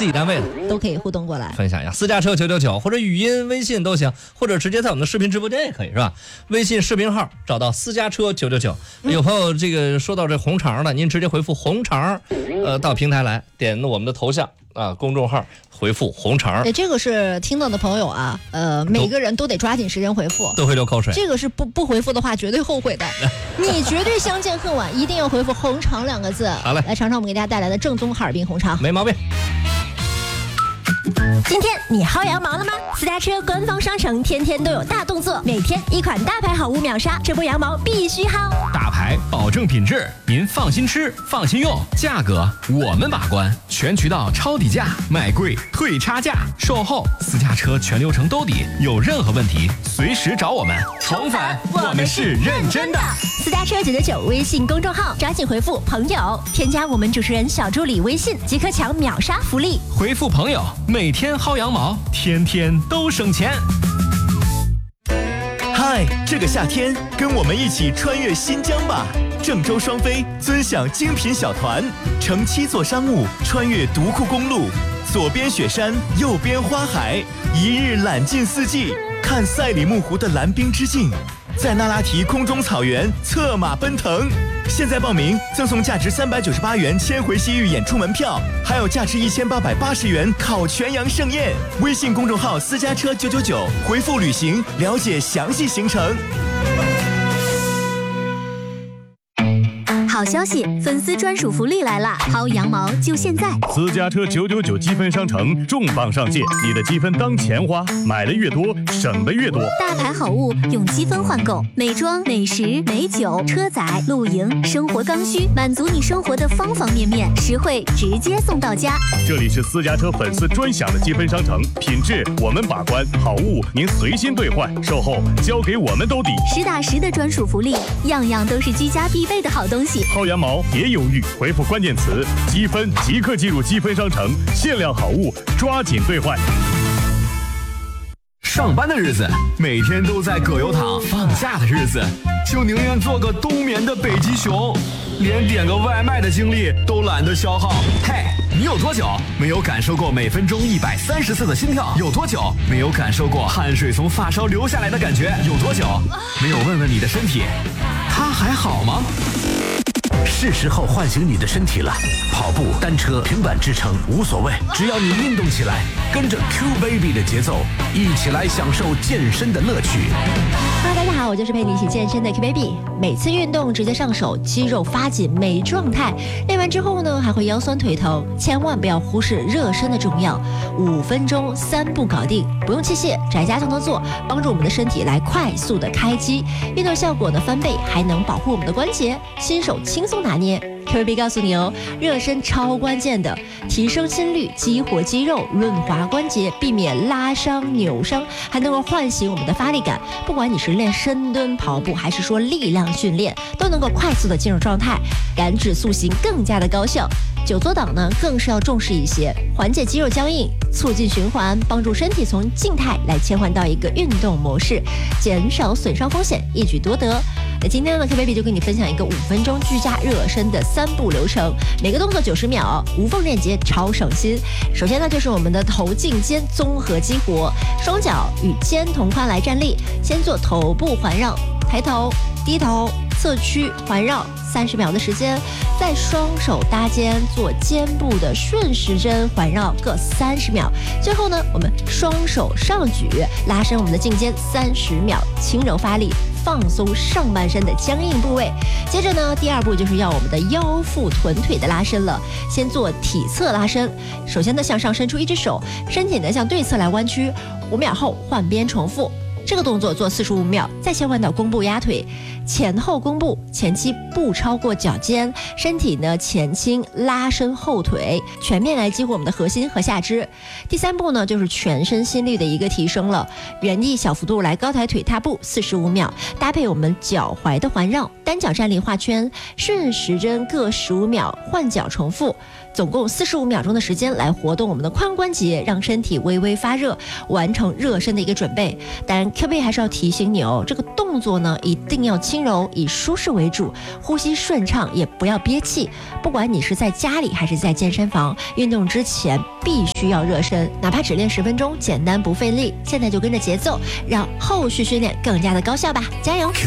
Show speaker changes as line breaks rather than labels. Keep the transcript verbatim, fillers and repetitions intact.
自己单位的
都可以互动过来
分享一下。私家车九九九或者语音、微信都行，或者直接在我们的视频直播间也可以，是吧？微信视频号找到私家车九九九。有朋友这个说到这红肠的，您直接回复红肠，呃，到平台来点我们的头像啊，公众号回复红肠。
对，这个是听到的朋友啊，呃，每个人都得抓紧时间回复，
都会流口水。
这个是不不回复的话，绝对后悔的。你绝对相见恨晚，一定要回复红肠两个字。
好嘞，
来尝尝我们给大家带来的正宗哈尔滨红肠，
没毛病。
今天你薅羊毛了吗？私家车官方商城天天都有大动作，每天一款大牌好物秒杀，这波羊毛必须薅。
大牌保证品质，您放心吃，放心用，价格我们把关，全渠道抄底价，卖贵退差价，售后私家车全流程兜底，有任何问题随时找我们。宠粉，我们是认真的。
私家车九九九微信公众号，抓紧回复朋友，添加我们主持人小助理微信，即可抢秒杀福利。
回复朋友，每天薅羊毛，天天都省钱。
嗨，这个夏天跟我们一起穿越新疆吧！郑州双飞尊享精品小团，乘七座商务穿越独库公路，左边雪山，右边花海，一日揽尽四季，看赛里木湖的蓝冰之境，在那拉提空中草原策马奔腾。现在报名赠送价值三百九十八元千回西域演出门票，还有价值一千八百八十元烤全羊盛宴。微信公众号私家车九九九，回复旅行了解详细行程。
好消息，粉丝专属福利来了，薅羊毛就现在！
私家车九九九积分商城重磅上线，你的积分当钱花，买的越多，省的越多。
大牌好物用积分换购，美妆、美食、美酒、车载、露营、生活刚需，满足你生活的方方面面，实惠直接送到家。
这里是私家车粉丝专享的积分商城，品质我们把关，好物您随心兑换，售后交给我们兜底，
实打实的专属福利，样样都是居家必备的好东西。
薅羊毛别犹豫，回复关键词积分即刻进入积分商城，限量好物抓紧兑换。
上班的日子每天都在葛优躺，放假的日子就宁愿做个冬眠的北极熊，连点个外卖的精力都懒得消耗。嘿，你有多久没有感受过每分钟一百三十次的心跳？有多久没有感受过汗水从发梢流下来的感觉？有多久没有问问你的身体，它还好吗？
是时候唤醒你的身体了，跑步、单车、平板支撑无所谓，只要你运动起来，跟着 Q Baby 的节奏，一起来享受健身的乐趣。
Hello， 大家好，我就是陪你一起健身的 Q Baby。每次运动直接上手，肌肉发紧没状态，练完之后呢还会腰酸腿疼，千万不要忽视热身的重要。五分钟三步搞定，不用器械，宅家就能做，帮助我们的身体来快速的开机，运动效果呢翻倍，还能保护我们的关节，新手轻松拿捏。Q B B 告诉你哦，热身超关键的，提升心率，激活肌肉，润滑关节，避免拉伤、扭伤，还能够唤醒我们的发力感。不管你是练深蹲、跑步，还是说力量训练，都能够快速的进入状态，燃脂塑形更加的高效。久坐档呢，更是要重视一些，缓解肌肉僵硬，促进循环，帮助身体从静态来切换到一个运动模式，减少损伤风险，一举多得。那今天呢 ，Q Baby 就跟你分享一个五分钟居家热身的三步流程，每个动作九十秒，无缝链接，超省心。首先呢，就是我们的头颈肩综合激活，双脚与肩同宽来站立，先做头部环绕，抬头、低头、侧屈环绕三十秒的时间，再双手搭肩做肩部的顺时针环绕各三十秒，最后呢，我们双手上举拉伸我们的颈肩三十秒，轻柔发力。放松上半身的僵硬部位，接着呢，第二步就是要我们的腰腹臀腿的拉伸了。先做体侧拉伸，首先呢向上伸出一只手，身体呢向对侧来弯曲，五秒后换边重复。这个动作做四十五秒，再切换到弓步压腿，前后弓步，前期不超过脚尖，身体呢前倾拉伸后腿，全面来激活我们的核心和下肢。第三步呢就是全身心率的一个提升了，原地小幅度来高抬腿踏步四十五秒，搭配我们脚踝的环绕，单脚站立画圈，顺时针各十五秒，换脚重复。 总共四十五秒钟的时间来活动我们的髋关节，让身体微微发热，完成热身的一个准备。当然 Q 贝还是要提醒你哦，这个动作呢一定要轻柔，以舒适为主，呼吸顺畅，也不要憋气。不管你是在家里还是在健身房，运动之前必须要热身，哪怕只练十分钟，简单不费力。现在就跟着节奏，让后续训练更加的高效吧，加油！